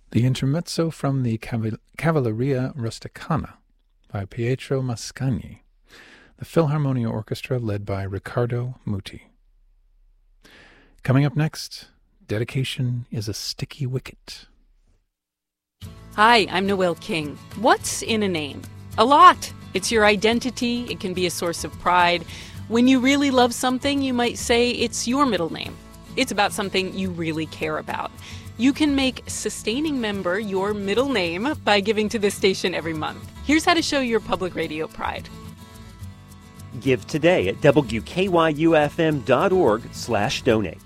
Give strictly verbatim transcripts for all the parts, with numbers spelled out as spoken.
The intermezzo from the Caval- Cavalleria Rusticana by Pietro Mascagni, the Philharmonia Orchestra led by Riccardo Muti. Coming up next, Dedication is a Sticky Wicket. Hi, I'm Noelle King. What's in a name? A lot. It's your identity. It can be a source of pride. When you really love something, you might say it's your middle name. It's about something you really care about. You can make Sustaining Member your middle name by giving to this station every month. Here's how to show your public radio pride. Give today at W K Y U F M dot org slash donate.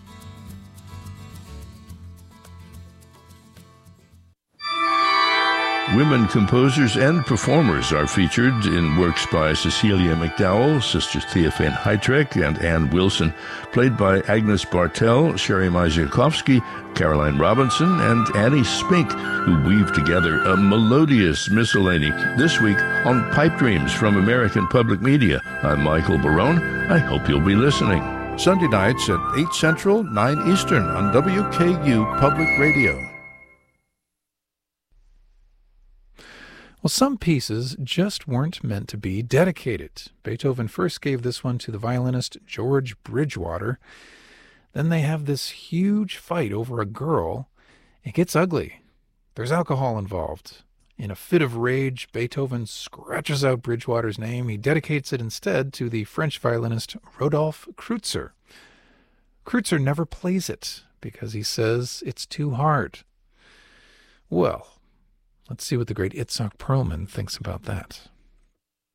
Women composers and performers are featured in works by Cecilia McDowell, Sisters Theophane Heitrek, and Ann Wilson, played by Agnes Bartel, Sherry Maziakowski, Caroline Robinson, and Annie Spink, who weave together a melodious miscellany. This week on Pipe Dreams from American Public Media, I'm Michael Barone. I hope you'll be listening. Sunday nights at eight Central, nine Eastern on W K U Public Radio. Well, some pieces just weren't meant to be dedicated. Beethoven first gave this one to the violinist George Bridgewater. Then they have this huge fight over a girl. It gets ugly. There's alcohol involved. In a fit of rage, Beethoven scratches out Bridgewater's name. He dedicates it instead to the French violinist Rodolphe Kreutzer. Kreutzer never plays it because he says it's too hard. Well, let's see what the great Itzhak Perlman thinks about that.